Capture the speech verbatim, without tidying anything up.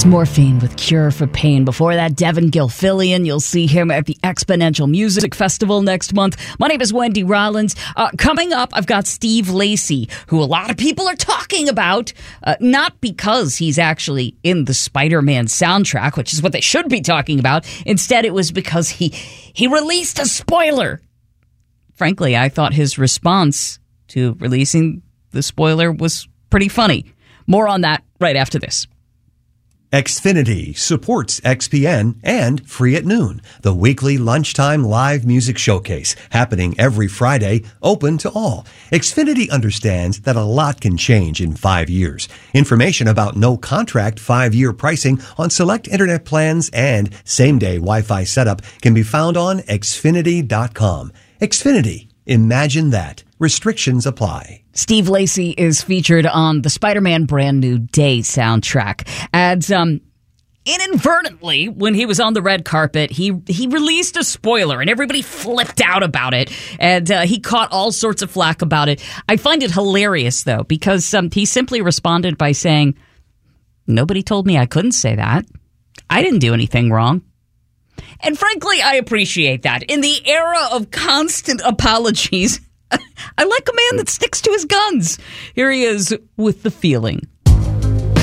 That's Morphine with Cure for Pain. Before that, Devin Gilfillian. You'll see him at the Exponential Music Festival next month. My name is Wendy Rollins. Uh, coming up, I've got Steve Lacy, who a lot of people are talking about, uh, not because he's actually in the Spider-Man soundtrack, which is what they should be talking about. Instead, it was because he he released a spoiler. Frankly, I thought his response to releasing the spoiler was pretty funny. More on that right after this. Xfinity supports X P N and Free at Noon, the weekly lunchtime live music showcase happening every Friday, open to all. Xfinity understands that a lot can change in five years. Information about no contract five-year pricing on select internet plans and same-day Wi-Fi setup can be found on Xfinity dot com. Xfinity. Imagine that. Restrictions apply. Steve Lacy is featured on the Spider-Man Brand New Day soundtrack. And um, inadvertently, when he was on the red carpet, he he released a spoiler, and everybody flipped out about it. And uh, he caught all sorts of flack about it. I find it hilarious, though, because um, he simply responded by saying, "Nobody told me I couldn't say that. I didn't do anything wrong." And frankly, I appreciate that. In the era of constant apologies, I like a man that sticks to his guns. Here he is with The Feeling.